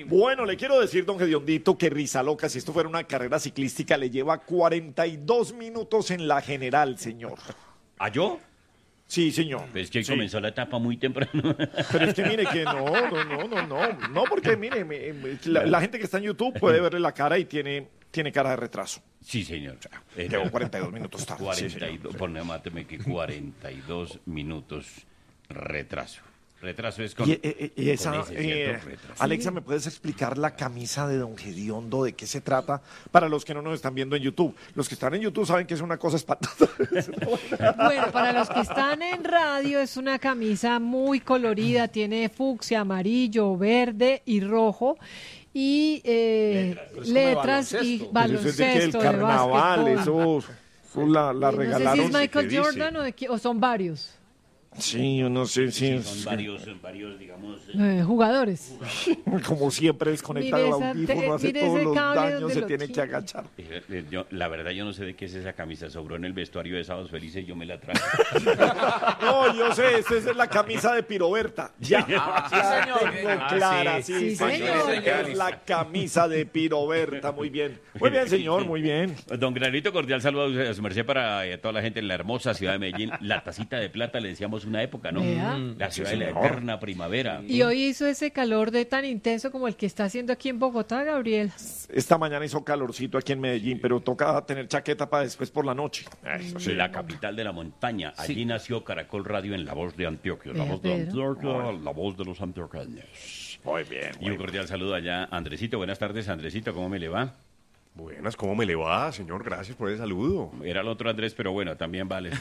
Bueno, le quiero decir, don Gediondito, que Rizaloca, si esto fuera una carrera ciclística, le lleva 42 minutos en la general, señor. ¿A yo? Sí, señor. Pues que Sí. comenzó la etapa muy temprano. Pero es que mire que no, porque mire, la gente que está en YouTube puede verle la cara y tiene cara de retraso. Sí, señor. Llevo 42 minutos tarde. Sí, 42, señor. máteme que 42 minutos retraso. Retraso es con, Y esa, con ese, ¿cierto? Retraso. Alexa, ¿me puedes explicar la camisa de don Gediondo, de qué se trata? Para los que no nos están viendo en YouTube. Los que están en YouTube saben que es una cosa espantosa. Bueno, para los que están en radio, es una camisa muy colorida, tiene fucsia, amarillo, verde y rojo. Y letras y Pero eso es de que el baloncesto, de carnaval, básquetbol. eso la No sé regalaron. si es Michael ¿qué dice? Jordan o son varios Sí, yo no sé si Son varios, digamos. jugadores. como siempre desconecta Mire el esa audífono, hace mire todos ese los cable daños, donde se lo tiene que tiene. agachar. La verdad, yo no sé de qué es esa camisa. Sobró en el vestuario de Sábados Felices, yo me la traje. No, yo sé, esta es la camisa de Piroberta. Ya, ya tengo clara, sí, Sí, señor. señor. Es la camisa de Piroberta, muy bien. Muy bien, señor, muy bien. Don Granito, cordial saludo a su merced para toda la gente en la hermosa ciudad de Medellín. La tacita de plata le decíamos una época, ¿no? Vea. La ciudad de la señor. eterna primavera. Y hoy hizo ese calor de tan intenso como el que está haciendo aquí en Bogotá, Gabriel. Esta mañana hizo calorcito aquí en Medellín, pero toca tener chaqueta para después por la noche. Eso sí. La capital de la montaña. Allí nació Caracol Radio en La Voz de Antioquia. La Vea, Voz de Pedro. Antioquia, la voz de los antioqueños. Muy bien. Y un cordial saludo allá, Andresito. Buenas tardes, Andresito. ¿Cómo me le va? Buenas, ¿cómo me le va, señor? Gracias por el saludo. Era el otro Andrés, pero bueno, también vale.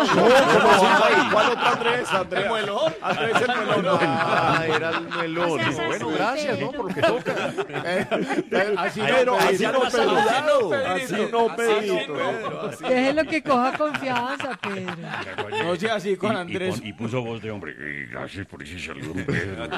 ¿Cuál otro Andrés? Andrés el muelón. Andrés el muelón. Era el melón. O sea, así, Bueno, gracias, ¿no? Pedro. Por lo que toca. Así no, saludado. Así no, Pedrito. Déjelo que coja confianza, Pedro. No sea así con Andrés. Y puso voz de hombre. Gracias por ese saludo, Pedro.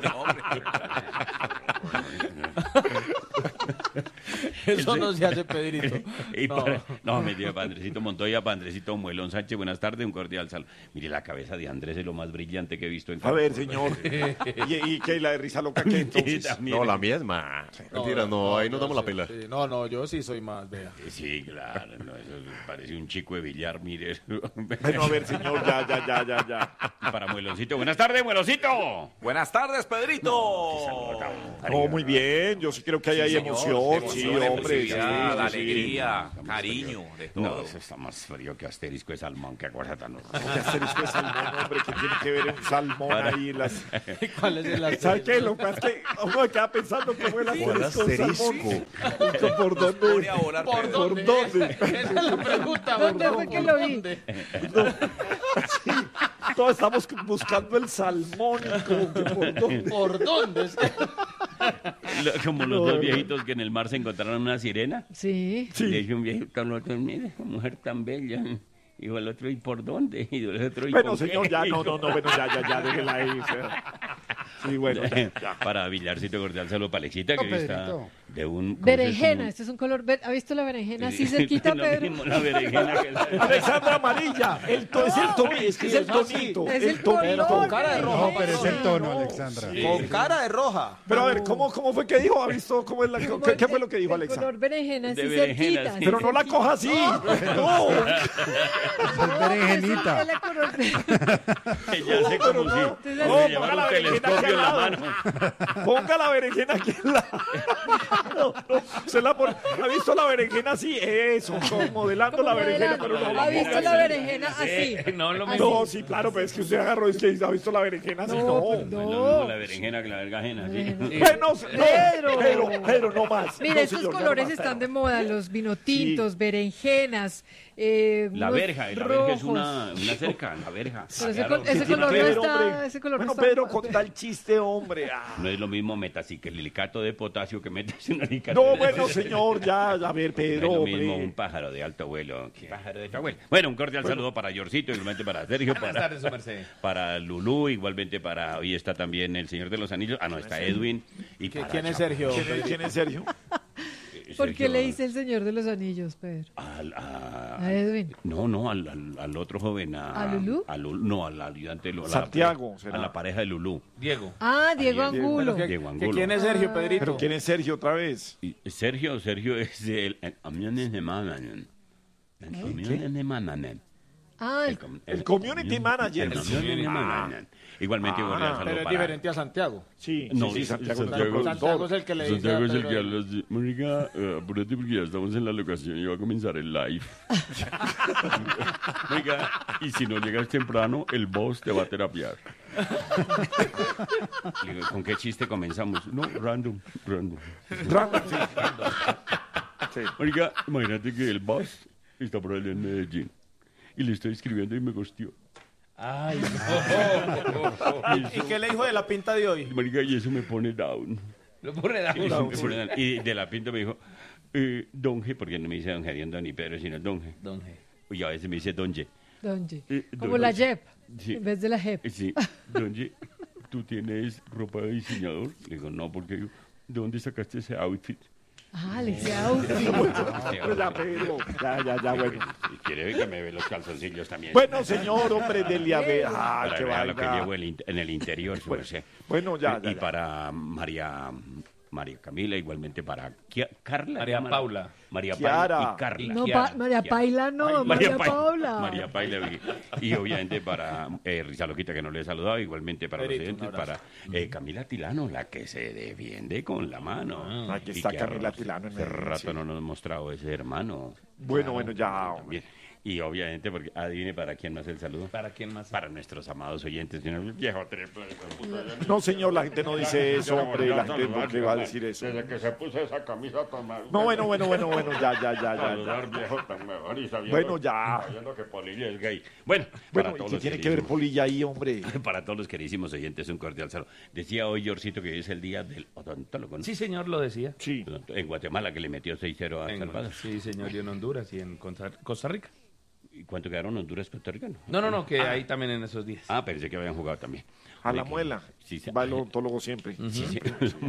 Eso no se hace, Pedrito. No, mentira, para Andresito Montoya, para Andresito Muelón Sánchez, buenas tardes, un cordial saludo. Mire, la cabeza de Andrés es lo más brillante que he visto en A ver, señor. ¿Y qué? ¿La de Rizaloca qué entonces? también. No, la mía es más. Mentira, no, ahí nos damos la pela. Sí, no, yo sí soy más, vea. Sí, claro, no, eso parece un chico de billar, mire. Bueno, a ver, señor, ya. Para Mueloncito, buenas tardes, Mueloncito. Buenas tardes, Pedrito. No, muy bien. Yo sí creo que hay emoción. Sí, hombre. Sí, Emoción, sí, alegría, cariño, de todo. No, eso está más frío que asterisco de salmón, qué cosa tan horrible. ¿Qué hacer esto de salmón, hombre? ¿Qué tiene que ver un salmón ahí? ¿Cuál es el ¿Sabes qué? Lo que pasa es que uno me queda pensando que fue el asterisco con salmón. ¿Por dónde? Pone a volar, ¿Por Pedro. dónde? ¿Por dónde? Esa es la pregunta. ¿Dónde fue que lo vi? Sí, todos estamos buscando el salmón. Como que ¿por dónde? ¿Por dónde? Como los dos viejitos que en el mar se encontraron una sirena. Sí. Le dice un viejito al otro, mire, esa mujer tan bella. Dijo el otro, ¿y por dónde? Y el otro, ¿y Bueno, con qué? señor, ya, no, bueno, ya, déjela ahí. O sea. Sí, bueno, ya. Para Villarcito cordial saludo para Alexita, que hoy está Pedrito. de un... Berenjena, este es un color verde. ¿Ha visto la berenjena así cerquita, Lo Pedro? mismo, la berenjena que Alexandra Amarilla, es el tonito, es el tonito. Es el Pero con color. cara de roja. No, pero es el tono, Alexandra. Con cara de roja. Pero a ver, ¿cómo fue que dijo? ¿Ha visto cómo es qué fue lo que dijo El Alexa? color berenjena, así De berenjena, cerquita. sí. Pero no la coja así. No. Es berenjenita. Es la color ella hace como si no, se ponga llevara la un berenjena aquí telescopio en la al mano. lado. Ponga la berenjena aquí al lado. No, se la pone. ¿Ha visto la berenjena así? Eso, como modelando la berenjena, pero no. ¿Ha visto la berenjena así? No, lo Así. mismo. No, sí, claro, pero es que usted agarró, es que ha visto la berenjena así. No, No. pues No es lo mismo no. la berenjena que la verga ajena, ¿sí? Pero no más. Mira, No, estos señor, ya colores no basta. están de moda, los vinotintos, berenjenas, La unos verja es rojos. una cerca, la verja. Pero Claro. ese Tiene color que no ver, está, hombre. ese color Bueno, no está. Pedro, con tal chiste, hombre. No es lo mismo metaciclilicato de potasio que metaciclilicato No, de... bueno, señor, ya, a ver, No es Pedro, lo mismo hombre. un pájaro de alto vuelo que pájaro de alto vuelo. Bueno, un cordial saludo para Yorcito, igualmente para Sergio, para Lulú, igualmente para... Hoy está también el Señor de los Anillos. Ah, no, está Edwin. Y para ¿Quién es Chapo. Sergio? ¿Quién es Sergio? ¿Por qué Sergio, le dice el Señor de los Anillos, Pedro? A Edwin. No, al otro joven. ¿A Lulú? No, al ayudante de Lulú. Santiago, A será. la pareja de Lulú. Diego. Ah, Diego Diego. Angulo. Diego Angulo. ¿Quién es Sergio, Pedrito? ¿Pero quién es Sergio otra vez? Y Sergio es el community manager. El community manager. Ah, El community manager. El community manager. Igualmente, cordial saludo Pero es para- diferente a Santiago. Sí, No, sí, Santiago. Santiago es el que le dice Santiago a es el Pedro que habla así. Mónica, apúrate porque ya estamos en la locación y va a comenzar el live. Mónica, y si no llegas temprano, el boss te va a terapiar. Le digo, ¿con qué chiste comenzamos? No, random. Sí. Mónica, imagínate que el boss está por allá en Medellín y le estoy escribiendo y me gosteó. Ay, ¿Y qué le dijo de la pinta de hoy? Mónica, y eso me pone down. Lo pone Y, eso me pone down. Y de la pinta me dijo, Donge, porque no me dice Don Gerión ni Pedro, sino Donge. Y a veces me dice Donge. Donje. Don Como la Donje. JEP, Sí. en vez de la JEP. Sí, Donge, ¿tú tienes ropa de diseñador? Le digo, no, porque yo, ¿de dónde sacaste ese outfit? Ah, le dice outfit. Pues ya, Pedro. Ya, bueno. Y quiere que me ve los calzoncillos también. Bueno, señor, hombre, dele a ver. Ay, Para qué ver lo que vaina. llevo en el interior, su merced. Bueno, ya. Y para María Camila, igualmente para Carla. María ¿cómo? Paula. María Kiara. Paula y Carla. No, Kiara. María Paila no, María Paula. María Paula. Y obviamente para Risa Loquita, que no le he saludado, igualmente para Pedrito, los oyentes, un abrazo. para Camila Tilano, la que se defiende con la mano. Aquí Y está que Camila Tilano en hace Medellín, rato sí. no nos ha mostrado ese hermano. Bueno, ya, hombre. También. Y obviamente, porque adivine para quién más el saludo. ¿Para quién más? Para nuestros amados oyentes. Señor viejo triple. No, señor, la gente no dice eso, hombre. La gente no le va a decir eso. Desde que se puso esa camisa tan mal. No, bueno, ya. Saludar viejo tan mejor y sabiendo, Bueno, ya. sabiendo que Polilla es gay. Bueno, Bueno, para ¿y todos qué los tiene que ver queridísimos- Polilla ahí, hombre? Para todos los queridísimos oyentes, un cordial saludo. Decía hoy Yorcito que hoy es el día del odontólogo, ¿no? Sí, señor, lo decía. Sí. En Guatemala, que le metió 6-0 a Salvador. Sí, señor, y en Honduras y en Costa Rica. ¿Y cuánto quedaron Honduras, Puerto Rico? No, que ahí también en esos días. Ah, pensé que habían jugado también. A la De que- muela. Sí, sí. Va el odontólogo siempre. Sí,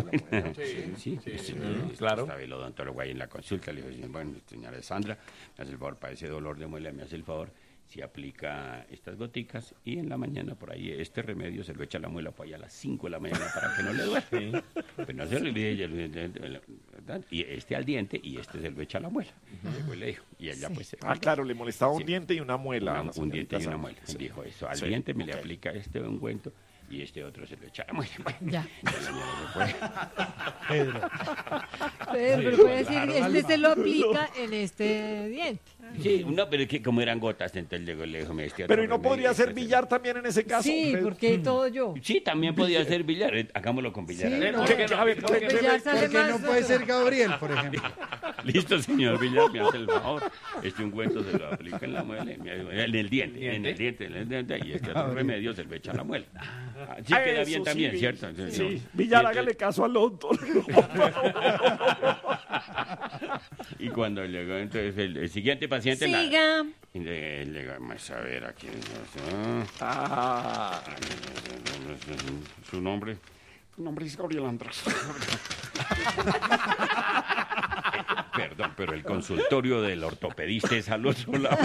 sí. claro. Estaba el odontólogo ahí en la consulta. Le dijo, bueno, señora Sandra, me hace el favor, para ese dolor de muela, me hace el favor, si aplica estas goticas y en la mañana por ahí este remedio se lo echa a la muela por ahí a las 5 de la mañana para que no le duele. Pues no se le olvide, ¿verdad? Y este al diente y este se lo echa a la muela. Llegó y le dijo, y ella pues... Ah, claro, le molestaba un Sí. diente y una muela. a la un diente y señorita una Sandra. muela. Sí. Dijo eso, al Sí. diente me le aplica este ungüento y este otro se lo echa a la muela. Ya. Y la señora se fue. Pedro, pero puede decir, este se lo aplica en este diente. Sí, no, pero es que como eran gotas, entonces luego le dijo, este otro Pero ¿y no remedio, podría ser este- billar también en ese caso? Sí, Pedro? porque todo yo. Sí, también podía ser billar. Hagámoslo con billar. Sí, A ver, no, ¿Qué- a ver, porque ¿qué- ya sale Porque más. no puede ser Gabriel, por ejemplo. Listo, señor Villar, me hace el favor. Este ungüento se lo aplica en la muela, en el diente, en el diente, y este otro remedio se lo echa a la muela. Sí Ah, queda eso bien sí, también, Vi- ¿cierto? Sí, No. Villar, Y entonces- hágale caso al odontólogo. Y cuando llegó entonces el siguiente paciente, Siga. y le digo, vamos a ver a quién es. Ah, Su nombre. Mi nombre es Gabriel Andrés. Perdón, pero el consultorio del ortopedista es al otro lado.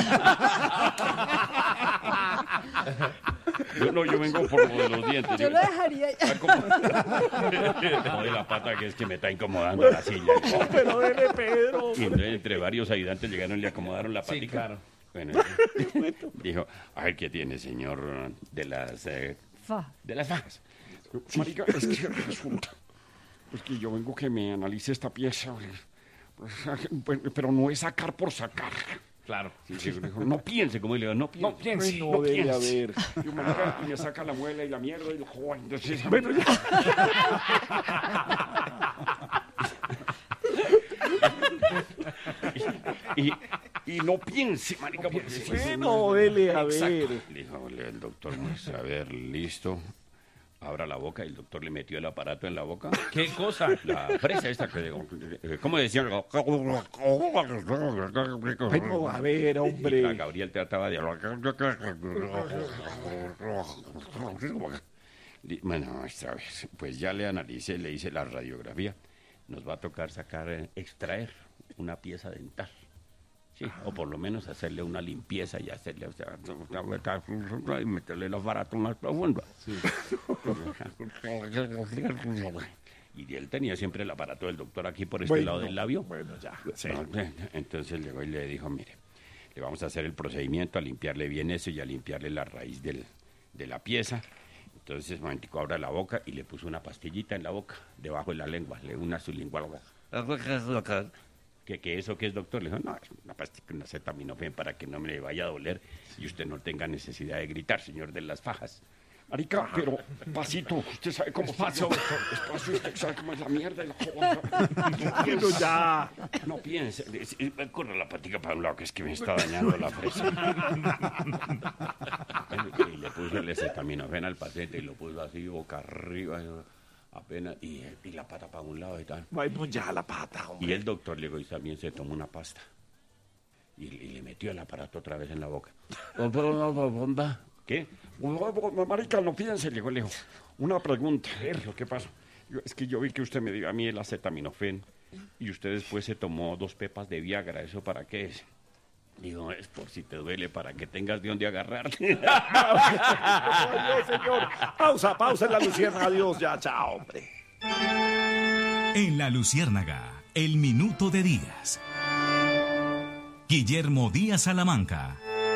Yo vengo por lo de los dientes. Yo lo dejaría. No de la pata que es que me está incomodando la silla. pero dele, Pedro. Y entonces, entre varios ayudantes llegaron y le acomodaron la patica. Sí, claro. Bueno, dijo, a ver qué tiene, señor, de las fajas. Marica, es que resulta pues que yo vengo que me analice esta pieza, pues, pero no es sacar por sacar. Claro. Sí, dijo, no piense, como le digo, no piense. No debe haber. Yo marica, y me saca la muela y la mierda y joder, entonces, Bueno, ya. Y no piense, marica, porque si Bueno, dele a ver. dijo el doctor, pues, a ver, listo. Abra la boca, y el doctor le metió el aparato en la boca. ¿Qué cosa? La fresa esta que digo, ¿cómo decía? Bueno, a ver, Y la hombre. Gabriel trataba de... Bueno, esta vez, pues ya le analicé, le hice la radiografía. Nos va a tocar sacar, extraer una pieza dental. Sí, o por lo menos hacerle una limpieza y hacerle, o sea, y meterle los baratos más profundos. Sí. Y él tenía siempre el aparato del doctor aquí por este lado del labio. Bueno, ya. Sí. Entonces llegó y le dijo, mire, le vamos a hacer el procedimiento, a limpiarle bien eso y a limpiarle la raíz de la pieza. Entonces, un momentico, abra la boca y le puso una pastillita en la boca, debajo de la lengua, una sublingual. ¿Qué eso qué es, doctor? Le dijo, no, es una pastilla, una acetaminofén para que no me vaya a doler y usted no tenga necesidad de gritar, señor de las fajas. Marica, pero pasito, usted sabe cómo paso. Despacio, usted sabe cómo es la mierda y la joda. Pero ya. No piense, corre la patica para un lado, que es que me está dañando la fresa. Y le puso el acetaminofén al paciente y lo puso así, boca arriba, apenas, y la pata para un lado y tal. Bueno, ya la pata, hombre. Y el doctor llegó y también se tomó una pasta. Y le metió el aparato otra vez en la boca. ¿Qué? Marica, no piense, le dijo. Una pregunta. ¿Qué pasa? Es que yo vi que usted me dio a mí el acetaminofén y usted después se tomó 2 pepas de Viagra. ¿Eso para qué es? Digo, es por si te duele, para que tengas de dónde agarrarte. Oye, señor. Pausa en la Luciérnaga. Adiós, ya, chao, hombre. En la Luciérnaga, el minuto de Díaz. Guillermo Díaz Salamanca.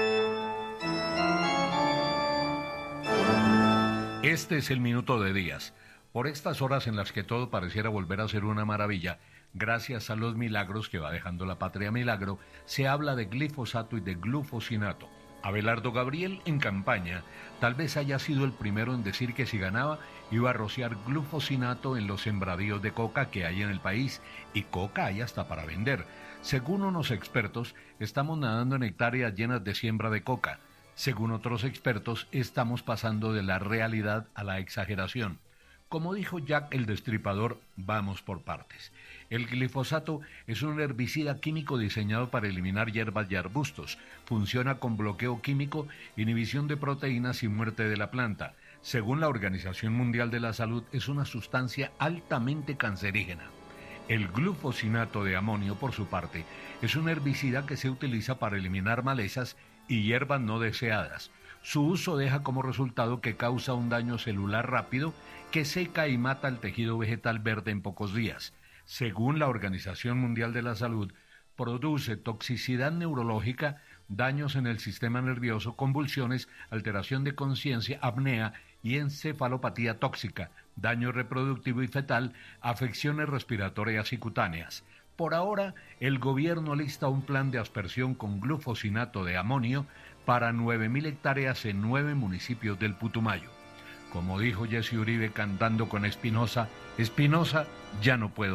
Este es el minuto de Díaz. Por estas horas en las que todo pareciera volver a ser una maravilla, gracias a los milagros que va dejando la patria milagro, se habla de glifosato y de glufosinato. Abelardo Gabriel, en campaña, tal vez haya sido el primero en decir que si ganaba iba a rociar glufosinato en los sembradíos de coca que hay en el país, y coca hay hasta para vender. Según unos expertos, estamos nadando en hectáreas llenas de siembra de coca. Según otros expertos, estamos pasando de la realidad a la exageración. Como dijo Jack el Destripador, vamos por partes. El glifosato es un herbicida químico diseñado para eliminar hierbas y arbustos. Funciona con bloqueo químico, inhibición de proteínas y muerte de la planta. Según la Organización Mundial de la Salud, es una sustancia altamente cancerígena. El glufosinato de amonio, por su parte, es un herbicida que se utiliza para eliminar malezas y hierbas no deseadas. Su uso deja como resultado que causa un daño celular rápido que seca y mata el tejido vegetal verde en pocos días. Según la Organización Mundial de la Salud, produce toxicidad neurológica, daños en el sistema nervioso, convulsiones, alteración de conciencia, apnea y encefalopatía tóxica, daño reproductivo y fetal, afecciones respiratorias y cutáneas. Por ahora, el gobierno lista un plan de aspersión con glufosinato de amonio para 9.000 hectáreas en 9 municipios del Putumayo. Como dijo Jesse Uribe cantando con Espinosa, Espinosa, ya no puedo